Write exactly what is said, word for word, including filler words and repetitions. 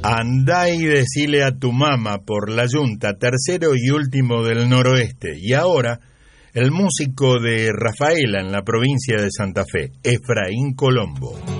Andá y decile a tu mama por la Yunta, tercero y último del noroeste. Y ahora, el músico de Rafaela en la provincia de Santa Fe, Efraín Colombo.